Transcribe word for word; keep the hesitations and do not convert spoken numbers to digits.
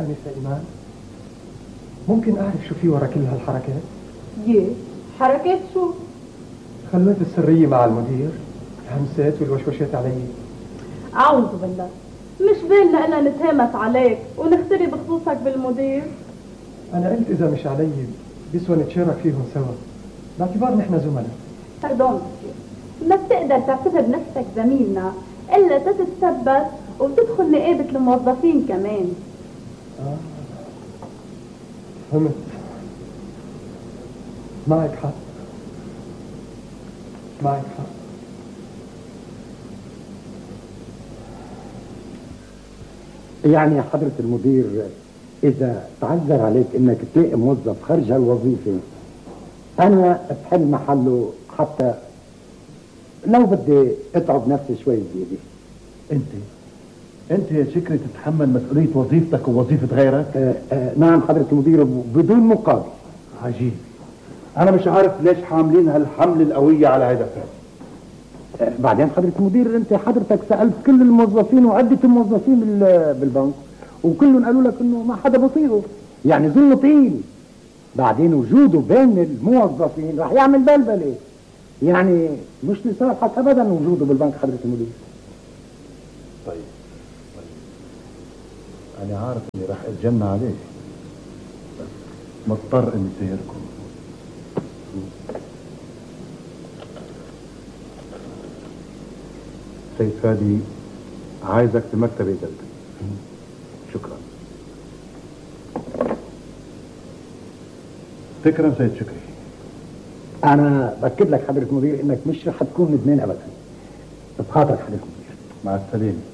أنسة إيمان، ممكن أعرف شو في ورا كل هالحركات؟ يه حركات شو؟ خليت السرية مع المدير، الهمسات والوشوشات علي. أعوذ بالله، مش بالنا إلا نتهامس عليك ونختري بخصوصك بالمدير؟ أنا قلت إذا مش علي بيسوى نتشارك فيهم سوا، باعتبار نحن زملاء. باردون، ما بتقدر تعتبر نفسك زميلنا إلا تتثبت وتدخل نقابة الموظفين كمان. آه فهمت، معك حق، معك حق. يعني يا حضرة المدير، إذا تعذر عليك إنك تلاقي موظف خارج هالوظيفة أنا بحل محله، حتى لو بدي أتعب نفسي شوي زيادة. أنت أنت يا شكري تتحمل مسؤولية وظيفتك ووظيفة غيرك؟ آه آه نعم حضرة المدير، بدون مقابل. عجيب، أنا مش عارف ليش حاملين هالحمل القوية على هذا الفرد. آه بعدين حضرة المدير، أنت حضرتك سألت كل الموظفين وعدة الموظفين بالبنك وكلهم قالوا لك إنه ما حدا بصيره، يعني ظل طين. بعدين وجوده بين الموظفين راح يعمل بلبلة، يعني مش لصالحك أبدا وجوده بالبنك حضرة المدير. طيب طيب أنا عارف إني راح أتجنى عليه، بس مضطر إني سيركم. سيد فادي عايزك في مكتبي جلبي. شكرا. فكرا سيد شكري، أنا بأكد لك حضرة المدير إنك مش رح تكون ندمان أبدا. بخاطرك حضرة المدير. مع السلامة.